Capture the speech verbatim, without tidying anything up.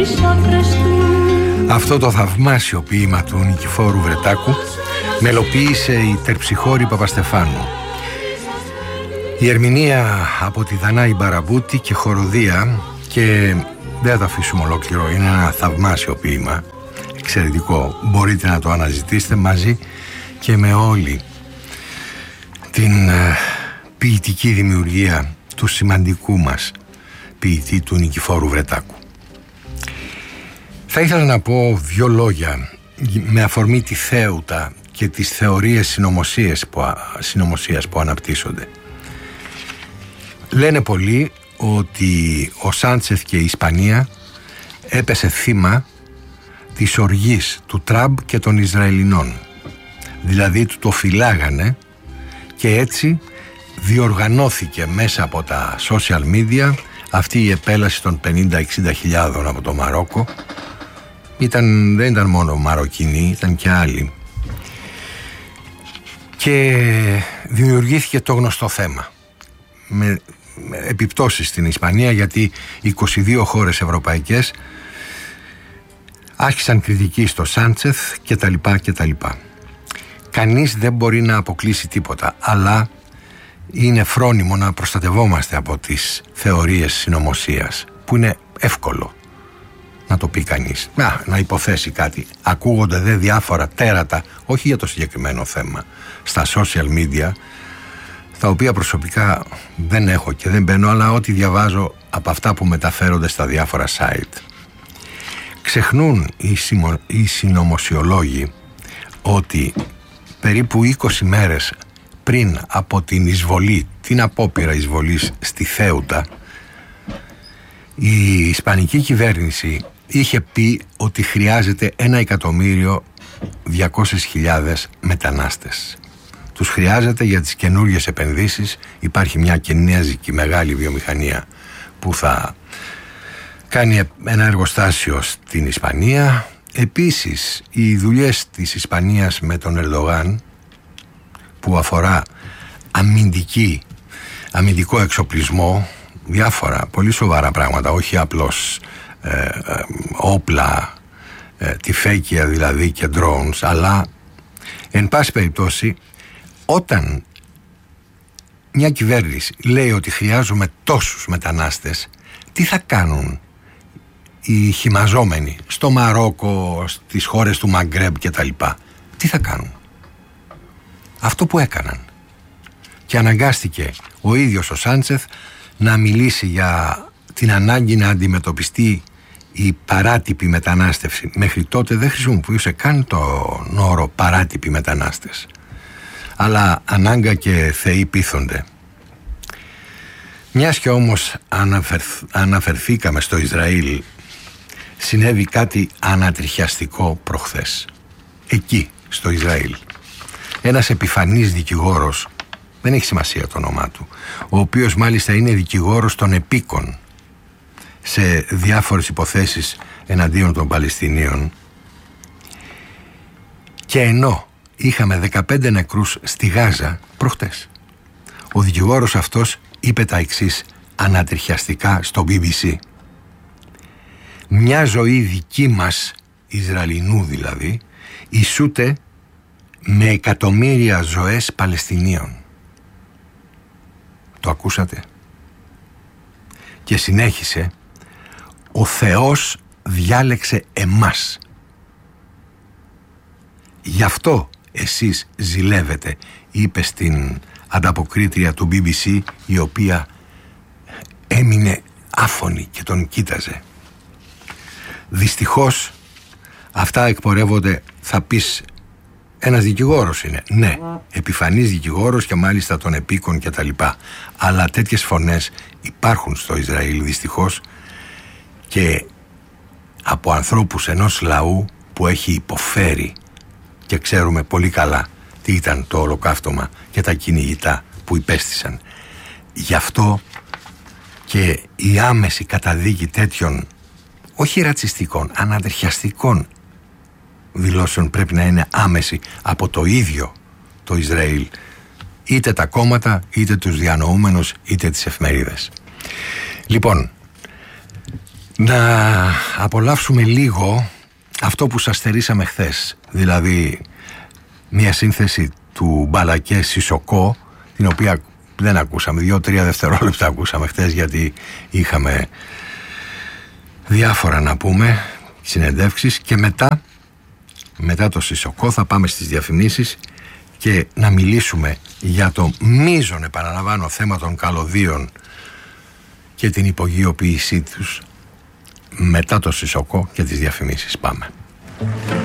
Αυτό το θαυμάσιο ποίημα του Νικηφόρου Βρετάκου μελοποίησε η Τερψιχώρη Παπαστεφάνου. Η ερμηνεία από τη Δανάη Μπαραμπούτη και χοροδία, και δεν θα το αφήσουμε ολόκληρο, είναι ένα θαυμάσιο ποίημα, εξαιρετικό, μπορείτε να το αναζητήσετε μαζί και με όλη την ε, ποιητική δημιουργία του σημαντικού μας ποιητή του Νικηφόρου Βρετάκου. Θα ήθελα να πω δύο λόγια με αφορμή τη Θέουτα και τις θεωρίες συνωμοσίας που, συνωμοσίας που αναπτύσσονται. Λένε πολλοί ότι ο Σάντσεθ και η Ισπανία έπεσε θύμα της οργής του Τραμπ και των Ισραηλινών. Δηλαδή του το φυλάγανε και έτσι διοργανώθηκε μέσα από τα social media αυτή η επέλαση των πενήντα εξήντα χιλιάδων από το Μαρόκο. Ήταν, δεν ήταν μόνο Μαροκινοί, ήταν και άλλοι. Και δημιουργήθηκε το γνωστό θέμα με, με επιπτώσεις στην Ισπανία, γιατί είκοσι δύο χώρες ευρωπαϊκές άρχισαν κριτική στο Σάντσεθ και τα λοιπά και τα λοιπά. Κανείς δεν μπορεί να αποκλείσει τίποτα, αλλά είναι φρόνιμο να προστατευόμαστε από τις θεωρίες συνωμοσίας, που είναι εύκολο να το πει κανείς, να, να υποθέσει κάτι. Ακούγονται δε διάφορα τέρατα, όχι για το συγκεκριμένο θέμα, στα social media, τα οποία προσωπικά δεν έχω και δεν μπαίνω, αλλά ό,τι διαβάζω από αυτά που μεταφέρονται στα διάφορα site. Ξεχνούν οι, συμμο... οι συνωμοσιολόγοι ότι περίπου είκοσι μέρες πριν από την εισβολή, την απόπειρα εισβολής στη Θέουτα, η ισπανική κυβέρνηση είχε πει ότι χρειάζεται ένα εκατομμύριο διακόσιες χιλιάδες μετανάστες. Τους χρειάζεται για τις καινούργιες επενδύσεις. Υπάρχει μια κινέζικη μεγάλη βιομηχανία που θα κάνει ένα εργοστάσιο στην Ισπανία. Επίσης, οι δουλειές της Ισπανίας με τον Ερντογάν, που αφορά αμυντική, αμυντικό εξοπλισμό, διάφορα πολύ σοβαρά πράγματα, όχι απλώς ε, ε, όπλα, ε, τυφέκια δηλαδή και drones, αλλά εν πάση περιπτώσει, όταν μια κυβέρνηση λέει ότι χρειάζομαι τόσους μετανάστες, τι θα κάνουν οι χυμαζόμενοι στο Μαρόκο, στις χώρες του Μαγκρέμπ και τα λοιπά? Τι θα κάνουν? Αυτό που έκαναν. Και αναγκάστηκε ο ίδιος ο Σάντσεθ να μιλήσει για την ανάγκη να αντιμετωπιστεί η παράτυπη μετανάστευση. Μέχρι τότε δεν χρησιμοποιούσε καν τον όρο παράτυπη μετανάστες. Αλλά ανάγκα και θεοί πείθονται. Μιας και όμως αναφερθ, αναφερθήκαμε στο Ισραήλ, συνέβη κάτι ανατριχιαστικό προχθές. Εκεί, στο Ισραήλ. Ένας επιφανής δικηγόρος, δεν έχει σημασία το όνομά του, ο οποίος μάλιστα είναι δικηγόρος των επίκων σε διάφορες υποθέσεις εναντίον των Παλαιστινίων, και ενώ είχαμε δεκαπέντε νεκρούς στη Γάζα προχτές, ο δικηγόρος αυτός είπε τα εξής ανατριχιαστικά στο μπι μπι σι: μια ζωή δική μας, Ισραηλινού δηλαδή, ισούται με εκατομμύρια ζωές Παλαιστινίων. Το ακούσατε? Και συνέχισε: ο Θεός διάλεξε εμάς. Γι' αυτό εσείς ζηλεύετε, είπε στην ανταποκρίτρια του μπι μπι σι, η οποία έμεινε άφωνη και τον κοίταζε. Δυστυχώς αυτά εκπορεύονται, θα πεις, ένας δικηγόρος είναι. Ναι, επιφανής δικηγόρος και μάλιστα των επίκων και τα λοιπά. Αλλά τέτοιες φωνές υπάρχουν στο Ισραήλ δυστυχώς, και από ανθρώπους ενός λαού που έχει υποφέρει, και ξέρουμε πολύ καλά τι ήταν το ολοκαύτωμα και τα κυνηγητά που υπέστησαν. Γι' αυτό και η άμεση καταδίκη τέτοιων, όχι ρατσιστικών, ανατριχιαστικών δηλώσεων πρέπει να είναι άμεση από το ίδιο το Ισραήλ, είτε τα κόμματα, είτε τους διανοούμενους, είτε τις εφημερίδες. Λοιπόν, να απολαύσουμε λίγο αυτό που σας στερήσαμε χθες. Δηλαδή μια σύνθεση του Μπαλακέ Σισοκό, την οποία δεν ακούσαμε, δύο-τρία δευτερόλεπτα ακούσαμε χθες, γιατί είχαμε διάφορα να πούμε, συνεντεύξεις, και μετά μετά το Σισοκό θα πάμε στις διαφημίσεις και να μιλήσουμε για το μείζον, επαναλαμβάνω, θέμα των καλωδίων και την υπογειοποίησή τους μετά το Σισοκό και τις διαφημίσεις. Πάμε.